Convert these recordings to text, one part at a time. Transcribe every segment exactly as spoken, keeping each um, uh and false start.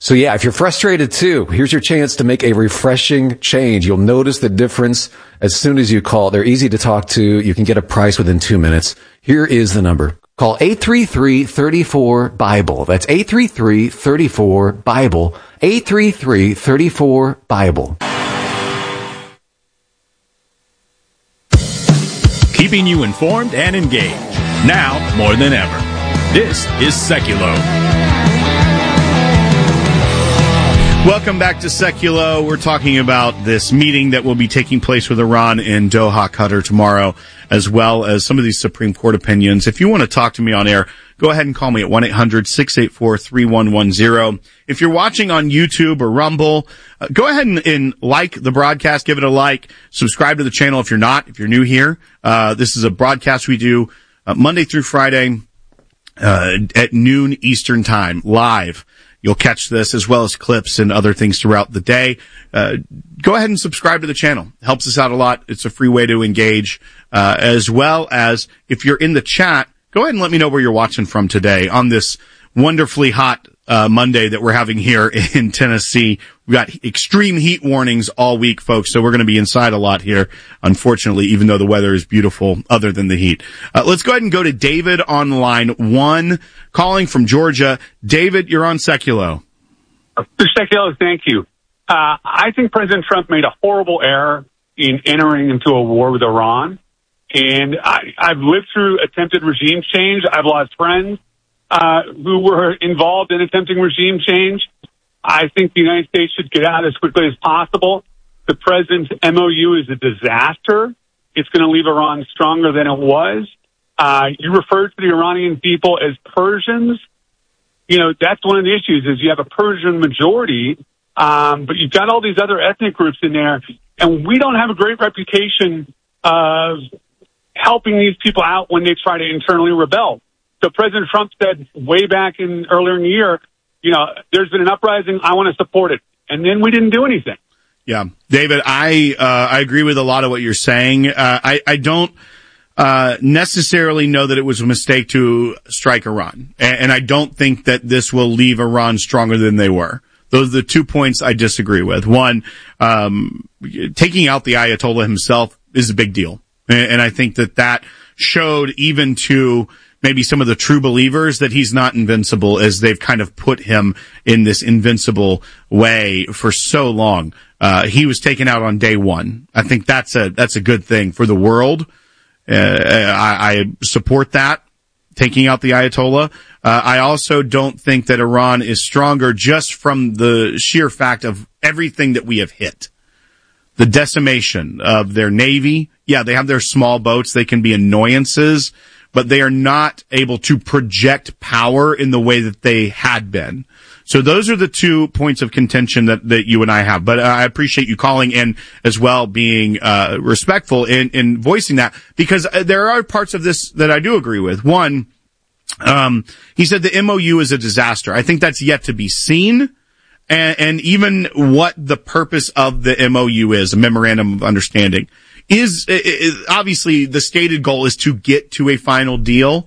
So yeah, if you're frustrated too, here's your chance to make a refreshing change. You'll notice the difference as soon as you call. They're easy to talk to. You can get a price within two minutes. Here is the number. Call eight three three, three four, BIBLE. That's eight three three, three four, BIBLE. eight three three, three four, BIBLE. Keeping you informed and engaged. Now more than ever. This is Seculo. Welcome back to Seculo. We're talking about this meeting that will be taking place with Iran in Doha, Qatar tomorrow, as well as some of these Supreme Court opinions. If you want to talk to me on air, go ahead and call me at one eight hundred, six eight four, three one one zero. If you're watching on YouTube or Rumble, uh, go ahead and, and like the broadcast, give it a like, subscribe to the channel if you're not, if you're new here. Uh, this is a broadcast we do uh, Monday through Friday uh, at noon Eastern Time, live. You'll catch this as well as clips and other things throughout the day. Uh, go ahead and subscribe to the channel. Helps us out a lot. It's a free way to engage, uh, as well as if you're in the chat, go ahead and let me know where you're watching from today on this wonderfully hot uh, Monday that we're having here in Tennessee. We've got extreme heat warnings all week, folks, so we're going to be inside a lot here, unfortunately, even though the weather is beautiful other than the heat. Uh, let's go ahead and go to David on line one, calling from Georgia. David, you're on Seculo. Mister Seculo, thank you. Uh, I think President Trump made a horrible error in entering into a war with Iran. And I, I've lived through attempted regime change. I've lost friends uh, who were involved in attempting regime change. I think the United States should get out as quickly as possible. The president's M O U is a disaster. It's going to leave Iran stronger than it was. Uh, you referred to the Iranian people as Persians. You know, that's one of the issues is you have a Persian majority, um, but you've got all these other ethnic groups in there, and we don't have a great reputation of helping these people out when they try to internally rebel. So President Trump said way back in earlier in the year, you know, there's been an uprising. I want to support it. And then we didn't do anything. Yeah. David, I, uh, I agree with a lot of what you're saying. Uh, I, I don't, uh, necessarily know that it was a mistake to strike Iran. And, and I don't think that this will leave Iran stronger than they were. Those are the two points I disagree with. One, um, taking out the Ayatollah himself is a big deal. And, and I think that that showed even to maybe some of the true believers that he's not invincible, as they've kind of put him in this invincible way for so long. Uh, he was taken out on day one. I think that's a, that's a good thing for the world. Uh, I, I support that, taking out the Ayatollah. Uh, I also don't think that Iran is stronger just from the sheer fact of everything that we have hit. The decimation of their navy. Yeah, they have their small boats. They can be annoyances, but they are not able to project power in the way that they had been. So those are the two points of contention that, that you and I have. But uh, I appreciate you calling in as well, being uh, respectful in, in voicing that, because uh, there are parts of this that I do agree with. One, um, he said the M O U is a disaster. I think that's yet to be seen. And, and even what the purpose of the M O U is, a memorandum of understanding, is, is obviously the stated goal is to get to a final deal.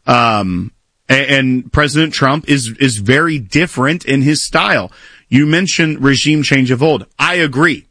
Um, and, and President Trump is, is very different in his style. You mentioned regime change of old. I agree.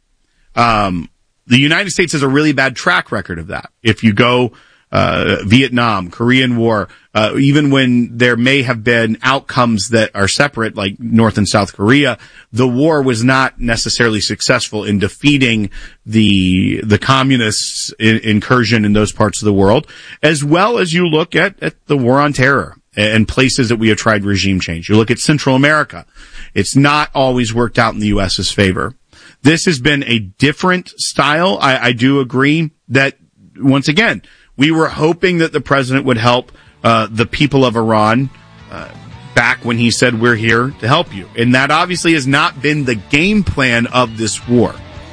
Um, the United States has a really bad track record of that. If you go, uh, Vietnam, Korean War, uh, even when there may have been outcomes that are separate, like North and South Korea, the war was not necessarily successful in defeating the, the communists' in, incursion in those parts of the world, as well as you look at, at the war on terror and places that we have tried regime change. You look at Central America. It's not always worked out in the U S's favor. This has been a different style. I, I do agree that, once again, we were hoping that the president would help uh, the people of Iran uh, back when he said, we're here to help you. And that obviously has not been the game plan of this war.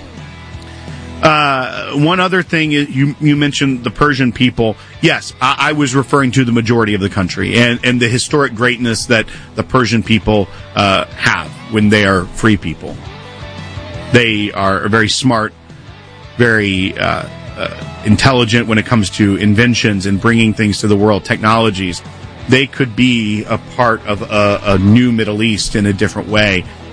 Uh, one other thing is you, you mentioned the Persian people. Yes, I, I was referring to the majority of the country and, and the historic greatness that the Persian people uh, have when they are free people. They are very smart, very uh, uh, intelligent when it comes to inventions and bringing things to the world, technologies. They could be a part of a, a new Middle East in a different way